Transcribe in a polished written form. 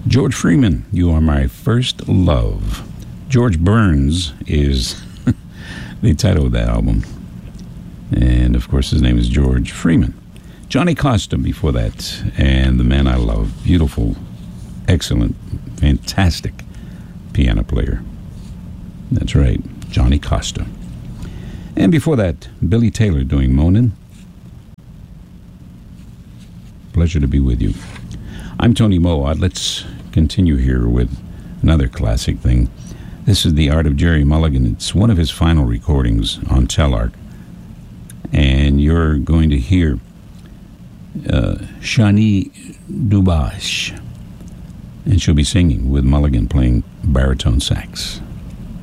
George Freeman, You Are My First Love. George Burns is the title of that album. And, of course, his name is George Freeman. Johnny Costa before that, and The Man I Love. Beautiful, excellent, fantastic piano player. That's right, Johnny Costa. And before that, Billy Taylor doing Moanin'. Pleasure to be with you. I'm Tony Mowatt. Let's continue here with another classic thing. This is The Art of Gerry Mulligan. It's one of his final recordings on Telarc. And you're going to hear Shani Dubash. And she'll be singing with Mulligan playing baritone sax.